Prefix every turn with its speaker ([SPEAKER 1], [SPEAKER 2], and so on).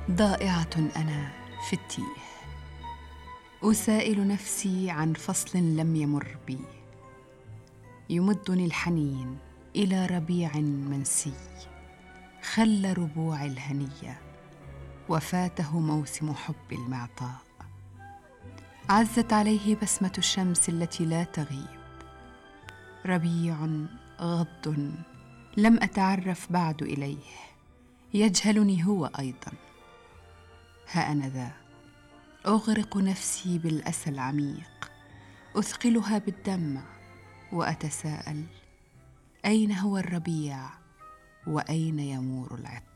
[SPEAKER 1] ضائعة أنا في التيه، أسائل نفسي عن فصل لم يمر بي، يمدني الحنين إلى ربيع منسي، خل ربوع الهنية وفاته موسم حب المعطاء. عزت عليه بسمة الشمس التي لا تغيب، ربيع غض لم أتعرف بعد إليه، يجهلني هو أيضا. ها أنا ذا أغرق نفسي بالأسى العميق، أثقلها بالدمع وأتساءل: أين هو الربيع وأين يمور العطر؟